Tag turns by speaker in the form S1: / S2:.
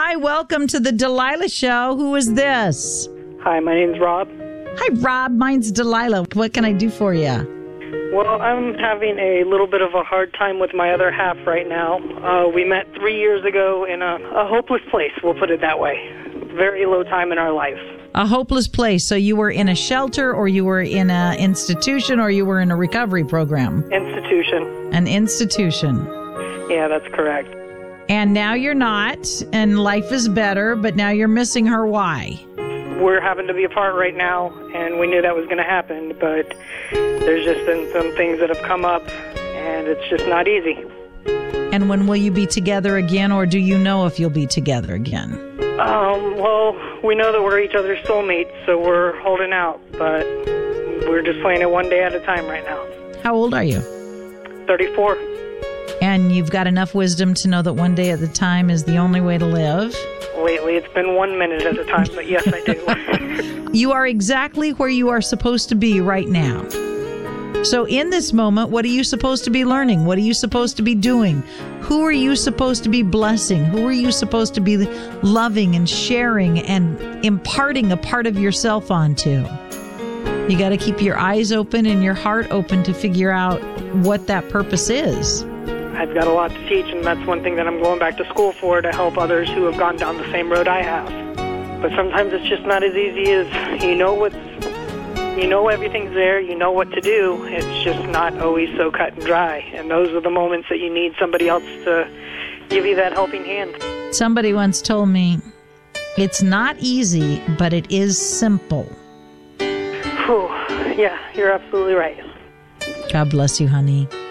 S1: Hi, welcome to the Delilah Show. Who is this?
S2: Hi, my name's Rob.
S1: Hi, Rob. Mine's Delilah. What can I do for you?
S2: Well, I'm having a little bit of a hard time with my other half right now. We met 3 years ago in a hopeless place, we'll put it that way. Very low time in our life.
S1: A hopeless place. So you were in a shelter, or you were in an institution, or you were in a recovery program?
S2: Institution.
S1: An institution.
S2: Yeah, that's correct.
S1: And now you're not, and life is better, but now you're missing her. Why?
S2: We're having to be apart right now, and we knew that was going to happen, but there's just been some things that have come up, and it's just not easy.
S1: And when will you be together again, or do you know if you'll be together again?
S2: Well, we know that we're each other's soulmates, so we're holding out, but we're just playing it one day at a time right now.
S1: How old are you?
S2: 34.
S1: And you've got enough wisdom to know that one day at a time is the only way to live?
S2: Lately, it's been 1 minute at a time, but yes, I do.
S1: You are exactly where you are supposed to be right now. So in this moment, what are you supposed to be learning? What are you supposed to be doing? Who are you supposed to be blessing? Who are you supposed to be loving and sharing and imparting a part of yourself onto? You got to keep your eyes open and your heart open to figure out what that purpose is.
S2: I've got a lot to teach, and that's one thing that I'm going back to school for, to help others who have gone down the same road I have. But sometimes it's just not as easy as you know everything's there, you know what to do. It's just not always so cut and dry. And those are the moments that you need somebody else to give you that helping hand.
S1: Somebody once told me, it's not easy, but it is simple.
S2: Whew. Yeah, you're absolutely right.
S1: God bless you, honey.